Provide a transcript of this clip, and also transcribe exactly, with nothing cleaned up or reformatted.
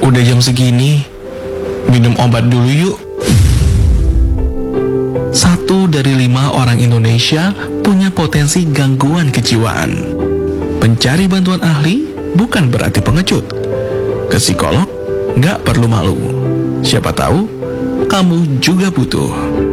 Udah jam segini, minum obat dulu yuk. Satu dari lima orang Indonesia punya potensi gangguan kejiwaan. Mencari bantuan ahli bukan berarti pengecut. Ke psikolog nggak perlu malu. Siapa tahu kamu juga butuh.